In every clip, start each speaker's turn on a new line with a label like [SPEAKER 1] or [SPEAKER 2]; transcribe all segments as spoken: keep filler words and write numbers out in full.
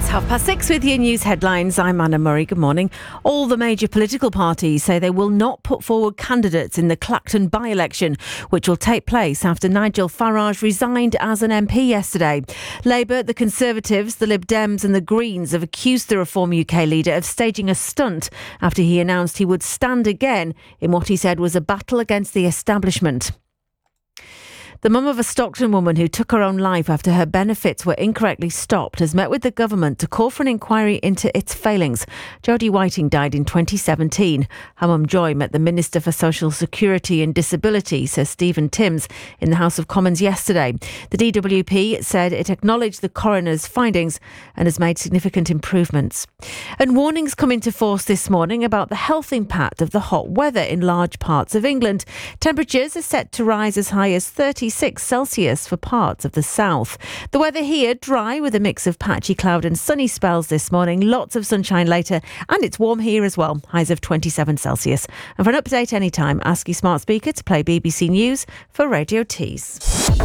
[SPEAKER 1] It's half past six with your news headlines. I'm Anna Murray. Good morning. All the major political parties say they will not put forward candidates in the Clacton by-election, which will take place after Nigel Farage resigned as an M P yesterday. Labour, the Conservatives, the Lib Dems and the Greens have accused the Reform U K leader of staging a stunt after he announced he would stand again in what he said was a battle against the establishment. The mum of a Stockton woman who took her own life after her benefits were incorrectly stopped has met with the government to call for an inquiry into its failings. Jodie Whiting died in twenty seventeen. Her mum Joy met the Minister for Social Security and Disability, says Stephen Timms, in the House of Commons yesterday. The D W P said it acknowledged the coroner's findings and has made significant improvements. And warnings come into force this morning about the health impact of the hot weather in large parts of England. Temperatures are set to rise as high as thirty-six Celsius for parts of the south. The weather here dry with a mix of patchy cloud and sunny spells this morning. Lots of sunshine later, and it's warm here as well. Highs of twenty-seven Celsius. And for an update anytime, ask your smart speaker to play B B C News for Radio Tees.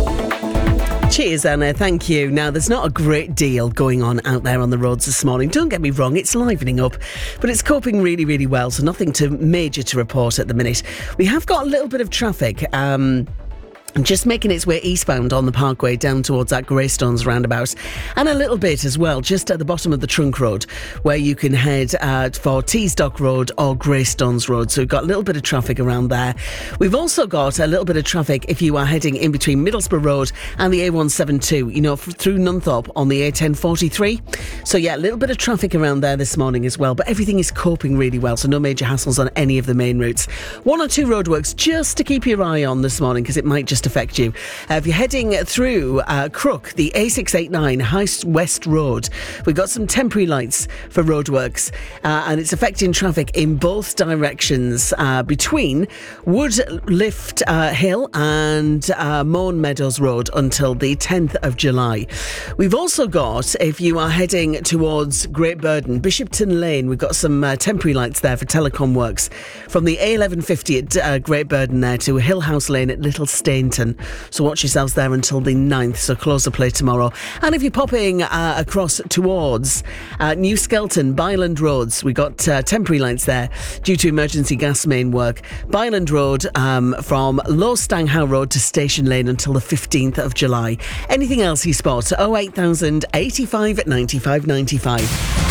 [SPEAKER 2] Cheers, Anna. Thank you. Now, there's not a great deal going on out there on the roads this morning. Don't get me wrong, it's livening up, but it's coping really, really well, so nothing too major to report at the minute. We have got a little bit of traffic, um... just making its way eastbound on the Parkway down towards that Greystones roundabout, and a little bit as well just at the bottom of the Trunk Road where you can head uh, for Teesdock Road or Greystones Road. So we've got a little bit of traffic around there. We've also got a little bit of traffic if you are heading in between Middlesbrough Road and the A one seventy-two, you know, f- through Nunthorpe on the A ten forty-three. So yeah, a little bit of traffic around there this morning as well, but everything is coping really well, so no major hassles on any of the main routes. One or two roadworks just to keep your eye on this morning because it might just affect you. Uh, if you're heading through uh, Crook, the A six eighty-nine High West Road, we've got some temporary lights for roadworks, uh, and it's affecting traffic in both directions uh, between Woodlift uh, Hill and uh, Mourne Meadows Road until the tenth of July. We've also got, if you are heading towards Great Burden, Bishopton Lane, we've got some uh, temporary lights there for telecom works from the A eleven fifty at uh, Great Burden there to Hill House Lane at Little Stainton. So watch yourselves there until the ninth, so close the play tomorrow. And if you're popping uh, across towards uh, New Skelton, Byland Roads, we got uh, temporary lights there due to emergency gas main work. Byland Road um, from Low Stanghow Road to Station Lane until the fifteenth of July. Anything else you spot? oh eight thousand eighty-five ninety-five ninety-five.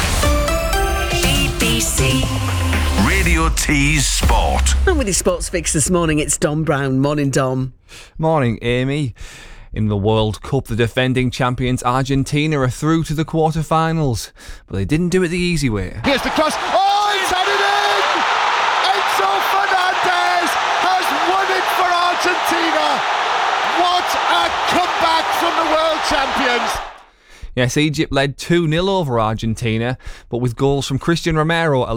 [SPEAKER 3] B B C Radio Tees Sport.
[SPEAKER 2] And with your sports fix this morning, it's Dom Brown. Morning, Dom.
[SPEAKER 4] Morning, Amy. In the World Cup, the defending champions Argentina are through to the quarter-finals, but they didn't do it the easy way.
[SPEAKER 5] Here's the cross. Oh, it's headed in! Enzo Fernandez has won it for Argentina. What a comeback from the world champions.
[SPEAKER 4] Yes, Egypt led two nil over Argentina, but with goals from Christian Romero,